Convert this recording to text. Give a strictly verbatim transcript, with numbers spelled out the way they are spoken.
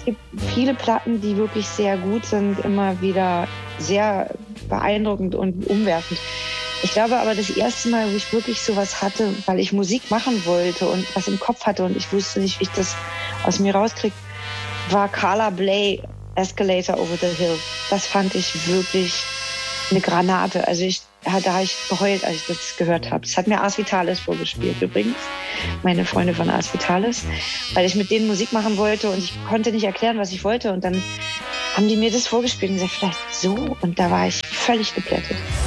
gibt viele Platten, die wirklich sehr gut sind, immer wieder sehr beeindruckend und umwerfend. Ich glaube aber, das erste Mal, wo ich wirklich sowas hatte, weil ich Musik machen wollte und was im Kopf hatte und ich wusste nicht, wie ich das aus mir rauskriege, war Carla Bley, Escalator Over the Hill. Das fand ich wirklich eine Granate. Also ich, da habe ich geheult, als ich das gehört habe. Das hat mir Ars Vitalis vorgespielt übrigens, meine Freunde von Ars Vitalis, weil ich mit denen Musik machen wollte und ich konnte nicht erklären, was ich wollte. Und dann haben die mir das vorgespielt und gesagt, vielleicht so. Und da war ich völlig geplättet.